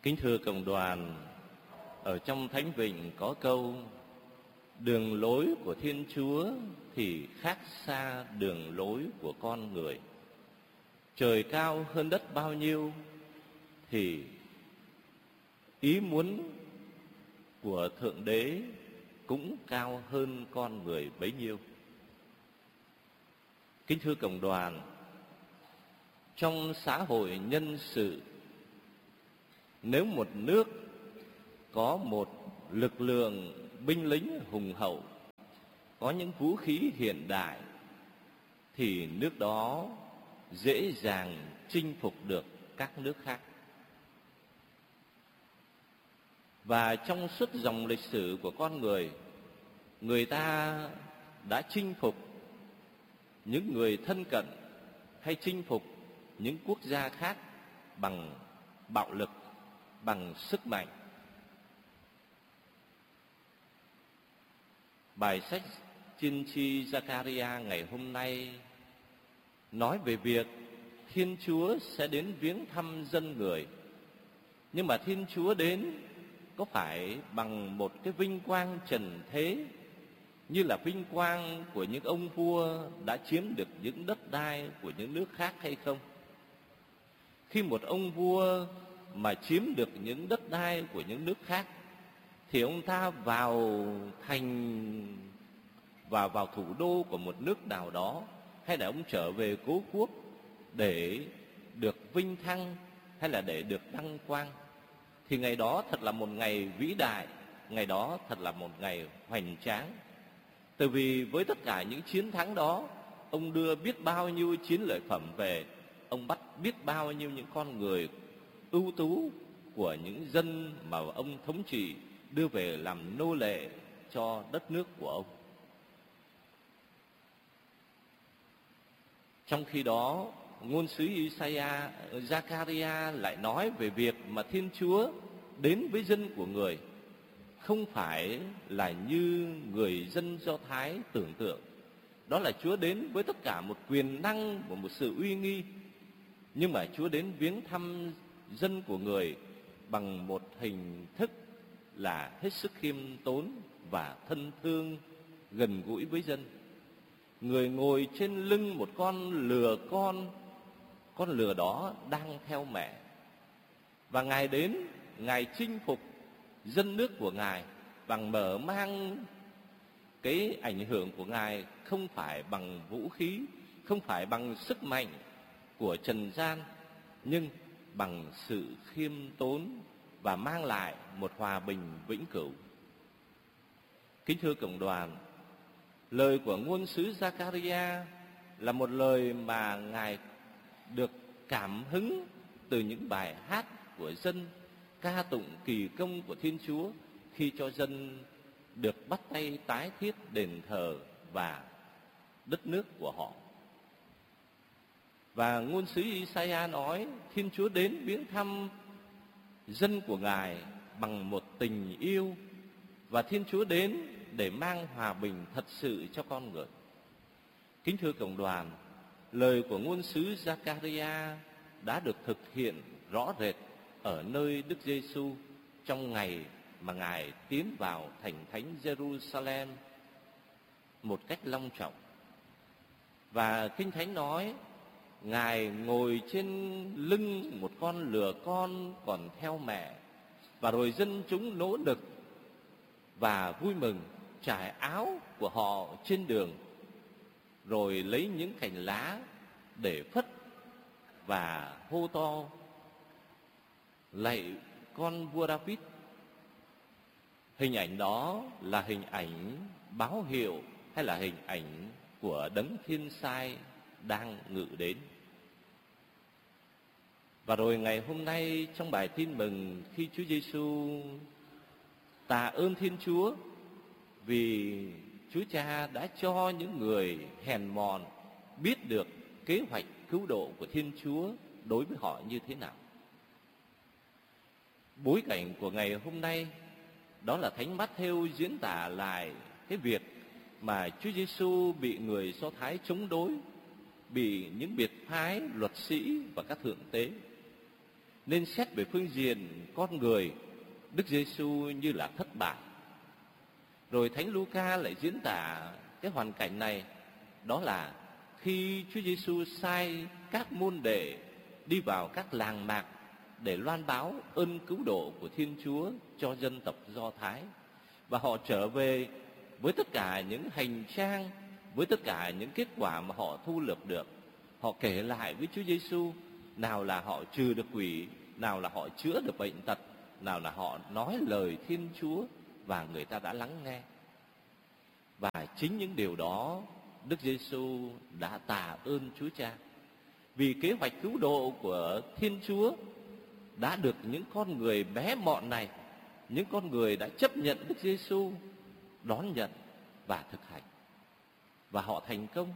Kính thưa cộng đoàn, ở trong Thánh Vịnh có câu: đường lối của Thiên Chúa thì khác xa đường lối của con người. Trời cao hơn đất bao nhiêu thì ý muốn của Thượng Đế cũng cao hơn con người bấy nhiêu. Kính thưa cộng đoàn, trong xã hội nhân sự, nếu một nước có một lực lượng binh lính hùng hậu, có những vũ khí hiện đại, thì nước đó dễ dàng chinh phục được các nước khác. Và trong suốt dòng lịch sử của con người, người ta đã chinh phục những người thân cận hay chinh phục những quốc gia khác bằng bạo lực, bằng sức mạnh. Bài sách Tiên tri Giăng-ca-ri-a ngày hôm nay nói về việc Thiên Chúa sẽ đến viếng thăm dân người. Nhưng mà Thiên Chúa đến có phải bằng một cái vinh quang trần thế, như là vinh quang của những ông vua đã chiếm được những đất đai của những nước khác hay không? Khi một ông vua mà chiếm được những đất đai của những nước khác, thì ông ta vào thành và vào thủ đô của một nước nào đó, hay là ông trở về cố quốc để được vinh thăng, hay là để được đăng quang, thì ngày đó thật là một ngày vĩ đại, ngày đó thật là một ngày hoành tráng. Tại vì với tất cả những chiến thắng đó, ông đưa biết bao nhiêu chiến lợi phẩm về, ông bắt biết bao nhiêu những con người ưu tú của những dân mà ông thống trị đưa về làm nô lệ cho đất nước của ông. Trong khi đó, ngôn sứ Giăng-ca-ri-a lại nói về việc mà Thiên Chúa đến với dân của người không phải là như người dân Do Thái tưởng tượng. Đó là Chúa đến với tất cả một quyền năng và một sự uy nghi. Nhưng mà Chúa đến viếng thăm dân của người bằng một hình thức là hết sức khiêm tốn và thân thương, gần gũi với dân. Người ngồi trên lưng một con lừa đó đang theo mẹ. Và Ngài đến, Ngài chinh phục dân nước của Ngài bằng mở mang cái ảnh hưởng của Ngài, không phải bằng vũ khí, không phải bằng sức mạnh của trần gian, nhưng bằng sự khiêm tốn và mang lại một hòa bình vĩnh cửu. Kính thưa cộng đoàn, lời của ngôn sứ Giăng-ca-ri-a là một lời mà Ngài được cảm hứng từ những bài hát của dân ca tụng kỳ công của Thiên Chúa khi cho dân được bắt tay tái thiết đền thờ và đất nước của họ. Và ngôn sứ Isaiah nói Thiên Chúa đến viếng thăm dân của Ngài bằng một tình yêu, và Thiên Chúa đến để mang hòa bình thật sự cho con người. Kính thưa cộng đoàn, lời của ngôn sứ Giăng-ca-ri-a đã được thực hiện rõ rệt ở nơi Đức Giêsu trong ngày mà Ngài tiến vào thành thánh Jerusalem một cách long trọng. Và Kinh Thánh nói Ngài ngồi trên lưng một con lừa con còn theo mẹ, và rồi dân chúng nỗ lực và vui mừng trải áo của họ trên đường, rồi lấy những cành lá để phất và hô to lạy con vua David. Hình ảnh đó là hình ảnh báo hiệu hay là hình ảnh của đấng thiên sai đang ngự đến. Và rồi ngày hôm nay trong bài tin mừng, khi Chúa Giêsu tạ ơn Thiên Chúa vì Chúa Cha đã cho những người hèn mọn biết được kế hoạch cứu độ của Thiên Chúa đối với họ như thế nào. Bối cảnh của ngày hôm nay đó là Thánh Mát-thêu diễn tả lại cái việc mà Chúa Giêsu bị người Do Thái chống đối, bị những biệt phái luật sĩ và các thượng tế. Nên xét về phương diện con người, Đức Giêsu như là thất bại. Rồi Thánh Luca lại diễn tả cái hoàn cảnh này, đó là khi Chúa Giêsu sai các môn đệ đi vào các làng mạc để loan báo ơn cứu độ của Thiên Chúa cho dân tộc Do Thái. Và họ trở về với tất cả những hành trang, với tất cả những kết quả mà họ thu lược được. Họ kể lại với Chúa Giêsu, nào là họ trừ được quỷ, nào là họ chữa được bệnh tật, nào là họ nói lời Thiên Chúa, và người ta đã lắng nghe. Và chính những điều đó Đức Giêsu đã tạ ơn Chúa Cha, vì kế hoạch cứu độ của Thiên Chúa đã được những con người bé mọn này, những con người đã chấp nhận Đức Giêsu, đón nhận và thực hành, và họ thành công.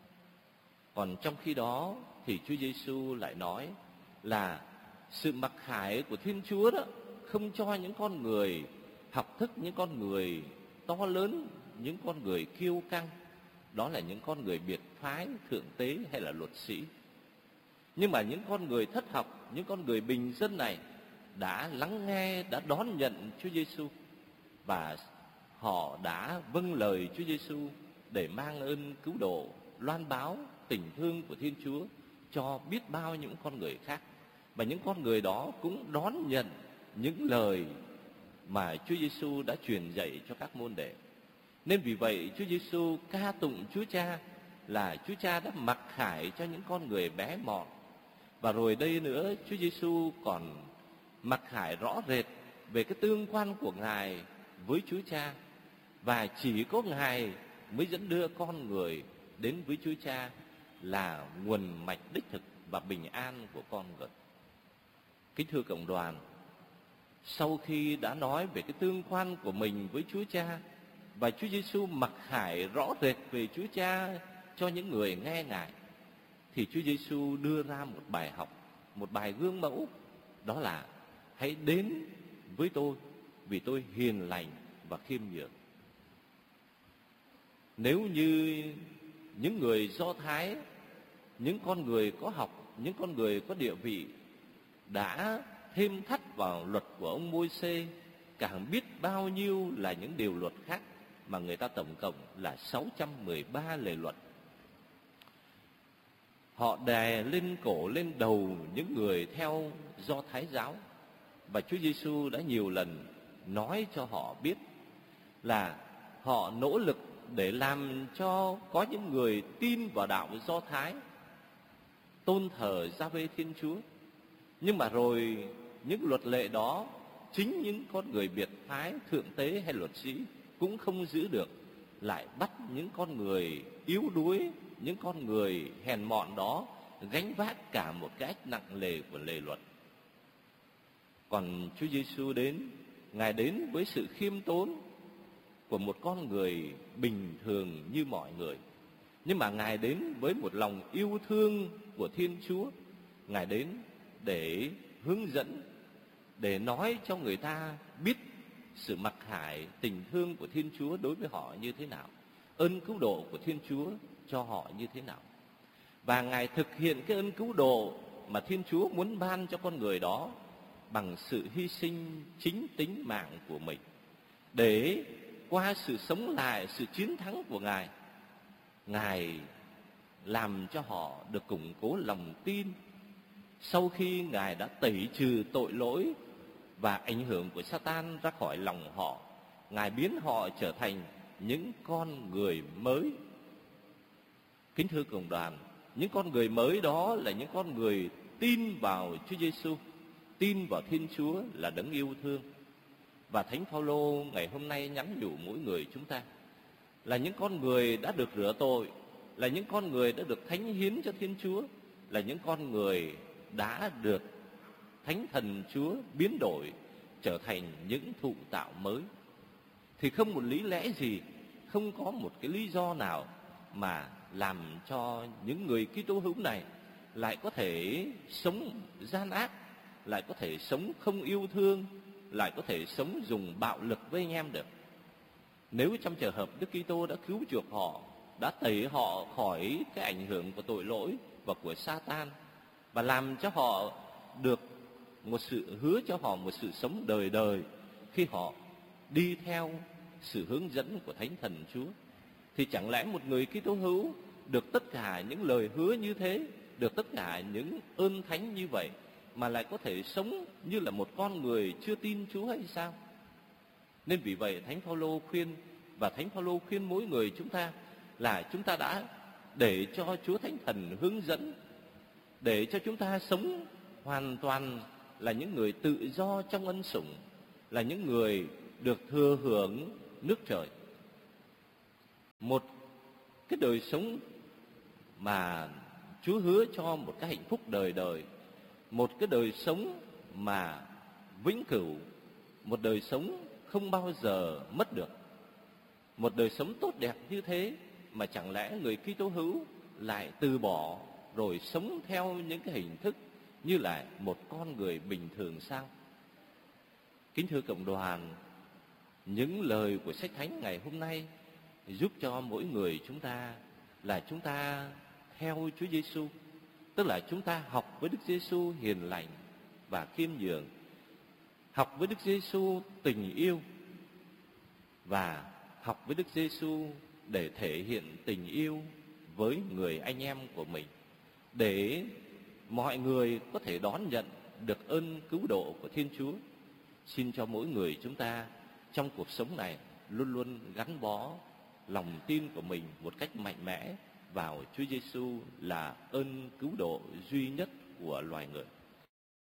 Còn trong khi đó thì Chúa Giêsu lại nói là sự mặc khải của Thiên Chúa đó không cho những con người học thức, những con người to lớn, những con người kiêu căng, đó là những con người biệt phái, thượng tế hay là luật sĩ. Nhưng mà những con người thất học, những con người bình dân này đã lắng nghe, đã đón nhận Chúa Giêsu, và họ đã vâng lời Chúa Giêsu để mang ơn cứu độ, loan báo tình thương của Thiên Chúa cho biết bao những con người khác. Và những con người đó cũng đón nhận những lời mà Chúa Giêsu đã truyền dạy cho các môn đệ. Nên vì vậy Chúa Giêsu ca tụng Chúa Cha là Chúa Cha đã mặc khải cho những con người bé mọn. Và rồi đây nữa, Chúa Giêsu còn mặc khải rõ rệt về cái tương quan của Ngài với Chúa Cha, và chỉ có Ngài mới dẫn đưa con người đến với Chúa Cha là nguồn mạch đích thực và bình an của con người. Kính thưa cộng đoàn, sau khi đã nói về cái tương quan của mình với Chúa Cha, và Chúa Giêsu mặc khải rõ rệt về Chúa Cha cho những người nghe Ngài, thì Chúa Giêsu đưa ra một bài học, một bài gương mẫu, đó là hãy đến với tôi vì tôi hiền lành và khiêm nhường. Nếu như những người Do Thái, những con người có học, những con người có địa vị đã thêm thắt vào luật của ông Môi-se, càng biết bao nhiêu là những điều luật khác, mà người ta tổng cộng là 613 lề luật. Họ đè lên cổ, lên đầu những người theo Do Thái giáo. Và Chúa Giêsu đã nhiều lần nói cho họ biết là họ nỗ lực để làm cho có những người tin vào đạo Do Thái, tôn thờ Gia-vê Thiên Chúa. Nhưng mà rồi những luật lệ đó, chính những con người biệt phái, thượng tế hay luật sĩ cũng không giữ được, lại bắt những con người yếu đuối, những con người hèn mọn đó gánh vác cả một cái ách nặng nề của lề luật. Còn Chúa Giêsu đến, Ngài đến với sự khiêm tốn của một con người bình thường như mọi người, nhưng mà Ngài đến với một lòng yêu thương của Thiên Chúa. Ngài đến để hướng dẫn, để nói cho người ta biết sự mặc khải tình thương của Thiên Chúa đối với họ như thế nào, ơn cứu độ của Thiên Chúa cho họ như thế nào. Và Ngài thực hiện cái ơn cứu độ mà Thiên Chúa muốn ban cho con người đó bằng sự hy sinh chính tính mạng của mình, để qua sự sống lại, sự chiến thắng của Ngài, Ngài làm cho họ được củng cố lòng tin. Sau khi Ngài đã tẩy trừ tội lỗi và ảnh hưởng của Sa-tan ra khỏi lòng họ, Ngài biến họ trở thành những con người mới. Kính thưa cộng đoàn, những con người mới đó là những con người tin vào Chúa Giêsu, tin vào Thiên Chúa là đấng yêu thương. Và Thánh Phaolô ngày hôm nay nhắn nhủ mỗi người chúng ta là những con người đã được rửa tội, là những con người đã được thánh hiến cho Thiên Chúa, là những con người đã được Thánh Thần Chúa biến đổi trở thành những thụ tạo mới. Thì không một lý lẽ gì, không có một cái lý do nào mà làm cho những người Kitô hữu này lại có thể sống gian ác, lại có thể sống không yêu thương, lại có thể sống dùng bạo lực với anh em được. Nếu trong trường hợp Đức Kitô đã cứu chuộc họ, đã tẩy họ khỏi cái ảnh hưởng của tội lỗi và của Sa-tan, và làm cho họ được một sự hứa cho họ một sự sống đời đời khi họ đi theo sự hướng dẫn của Thánh Thần Chúa. Thì chẳng lẽ một người Kitô hữu được tất cả những lời hứa như thế, được tất cả những ơn thánh như vậy mà lại có thể sống như là một con người chưa tin Chúa hay sao? Nên vì vậy Thánh Phaolô khuyên, và Thánh Phaolô khuyên mỗi người chúng ta là chúng ta đã để cho Chúa Thánh Thần hướng dẫn, để cho chúng ta sống hoàn toàn là những người tự do trong ân sủng, là những người được thừa hưởng nước trời. Một cái đời sống mà Chúa hứa cho một cái hạnh phúc đời đời, một cái đời sống mà vĩnh cửu, một đời sống không bao giờ mất được. Một đời sống tốt đẹp như thế mà chẳng lẽ người Kitô hữu lại từ bỏ rồi sống theo những cái hình thức như là một con người bình thường sao? Kính thưa cộng đoàn, những lời của sách thánh ngày hôm nay giúp cho mỗi người chúng ta là chúng ta theo Chúa Giêsu, tức là chúng ta học với Đức Giêsu hiền lành và khiêm nhường, học với Đức Giêsu tình yêu, và học với Đức Giêsu để thể hiện tình yêu với người anh em của mình, để mọi người có thể đón nhận được ơn cứu độ của Thiên Chúa. Xin cho mỗi người chúng ta trong cuộc sống này luôn luôn gắn bó lòng tin của mình một cách mạnh mẽ vào Chúa Giêsu là ơn cứu độ duy nhất của loài người.